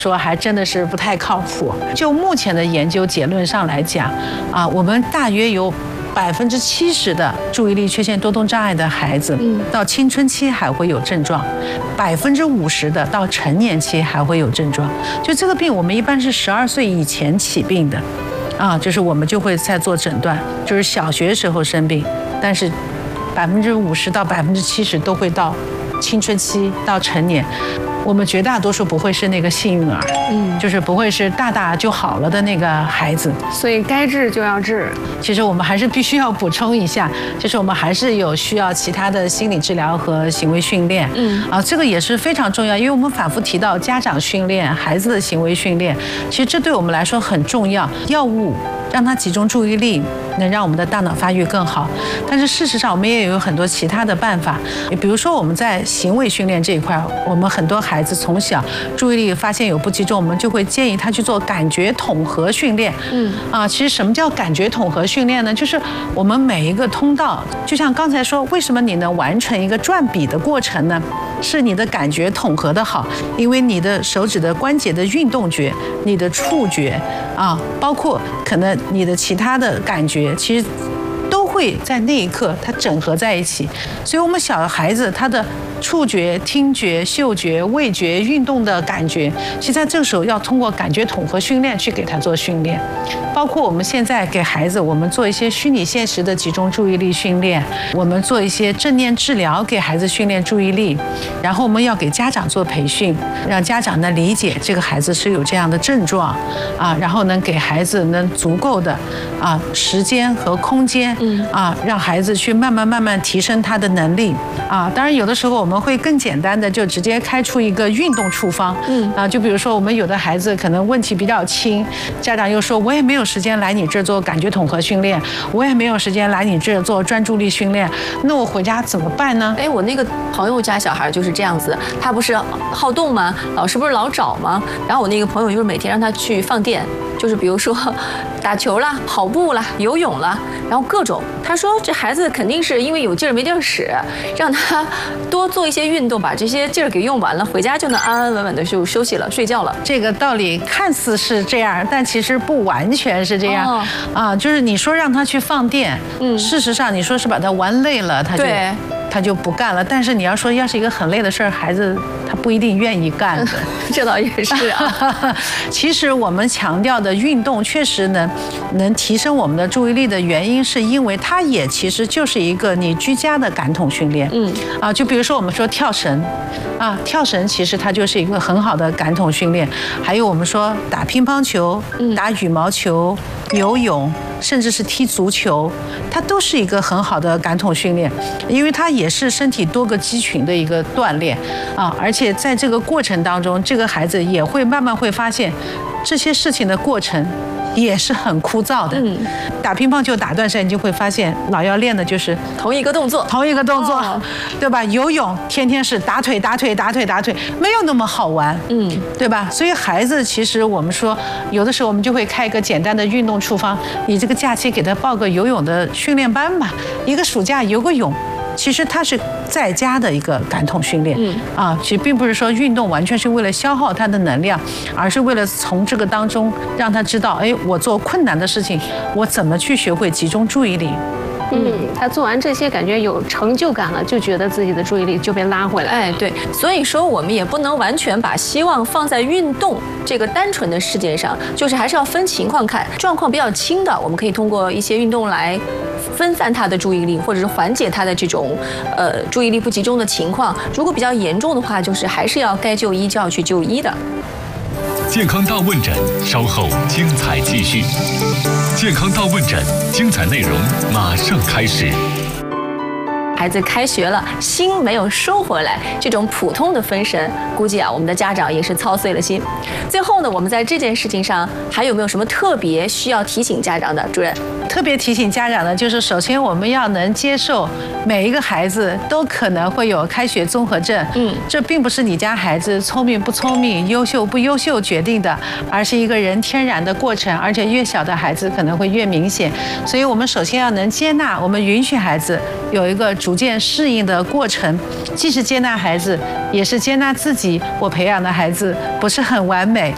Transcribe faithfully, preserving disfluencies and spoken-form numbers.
说还真的是不太靠谱。就目前的研究结论上来讲，啊，我们大约有百分之七十的注意力缺陷多动障碍的孩子，到青春期还会有症状，百分之五十的到成年期还会有症状。就这个病，我们一般是十二岁以前起病的，啊，就是我们就会在做诊断，就是小学时候生病，但是百分之五十到百分之七十都会到青春期到成年。我们绝大多数不会是那个幸运儿，嗯，就是不会是大大就好了的那个孩子， 所以该治就要治。 其实我们还是必须要补充一下，就是我们还是有需要其他的心理治疗和行为训练，嗯，啊，这个也是非常重要，因为我们反复提到家长训练、孩子的行为训练，其实这对我们来说很重要。药物让他集中注意力，能让我们的大脑发育更好。但是事实上，我们也有很多其他的办法，比如说我们在行为训练这一块，我们很多孩子从小注意力发现有不集中，我们就会建议他去做感觉统合训练。嗯，啊，其实什么叫感觉统合训练呢？就是我们每一个通道，就像刚才说，为什么你能完成一个转笔的过程呢？是你的感觉统合的好，因为你的手指的关节的运动觉、你的触觉啊，包括可能你的其他的感觉，其实都会在那一刻它整合在一起。所以我们小孩子他的触觉、听觉、嗅觉、味觉、运动的感觉，其实在这个时候要通过感觉统合训练去给他做训练。包括我们现在给孩子，我们做一些虚拟现实的集中注意力训练，我们做一些正念治疗给孩子训练注意力，然后我们要给家长做培训，让家长呢理解这个孩子是有这样的症状啊，然后能给孩子能足够的啊时间和空间啊，让孩子去慢慢慢慢提升他的能力啊。当然有的时候我们会更简单的就直接开出一个运动处方，嗯啊，就比如说我们有的孩子可能问题比较轻，家长又说我也没有时间来你这儿做感觉统合训练，我也没有时间来你这儿做专注力训练，那我回家怎么办呢？ 哎，我那个朋友家小孩就是这样子，他不是好动吗？老师不是老找吗？然后我那个朋友就是每天让他去放电，就是比如说打球啦、跑步啦、游泳啦，然后各种。他说这孩子肯定是因为有劲儿没地儿使，让他多做一些运动，把这些劲儿给用完了，回家就能安安稳稳的就休息了、睡觉了。 这个道理看似是这样，但其实不完全是这样、哦、啊。就是你说让他去放电，嗯，事实上你说是把他玩累了，他就他就不干了。但是你要说要是一个很累的事儿，孩子他不一定愿意干的。 这倒也是啊。 其实我们强调的运动确实能能提升我们的注意力的原因，是因为它也其实就是一个你居家的感统训练。嗯啊，就比如说我们说跳绳啊，跳绳其实它就是一个很好的感统训练。还有我们说打乒乓球、打羽毛球、游泳，甚至是踢足球，它都是一个很好的感统训练，因为它也是身体多个肌群的一个锻炼啊，而且在这个过程当中，这个孩子也会慢慢会发现这些事情的过程也是很枯燥的。嗯，打乒乓球打断赛，你就会发现老要练的就是同一个动作， 同一个动作，哦、对吧？游泳天天是打腿、打腿、打腿、打腿，没有那么好玩，嗯，对吧？所以孩子其实我们说，有的时候我们就会开一个简单的运动处方，你这个假期给他报个游泳的训练班吧，一个暑假游个泳。其实它是在家的一个感统训练，嗯啊，其实并不是说运动完全是为了消耗他的能量，而是为了从这个当中让他知道，哎，我做困难的事情，我怎么去学会集中注意力。 嗯，他做完这些感觉有成就感了，就觉得自己的注意力就被拉回来。 哎，对，所以说我们也不能完全把希望放在运动这个单纯的事件上，就是还是要分情况看。状况比较轻的，我们可以通过一些运动来分散他的注意力，或者是缓解他的这种呃注意力不集中的情况。如果比较严重的话，就是还是要该就医就要去就医的。 健康大问诊，稍后精彩继续。健康大问诊，精彩内容马上开始。 孩子开学了，心没有收回来，这种普通的分神，估计啊，我们的家长也是操碎了心。最后呢，我们在这件事情上还有没有什么特别需要提醒家长的？主任， 特别提醒家长的就是，首先我们要能接受每一个孩子都可能会有开学综合症。嗯，这并不是你家孩子聪明不聪明、优秀不优秀决定的，而是一个人天然的过程，而且越小的孩子可能会越明显。所以我们首先要能接纳，我们允许孩子有一个逐渐适应的过程，既是接纳孩子，也是接纳自己。我培养的孩子不是很完美，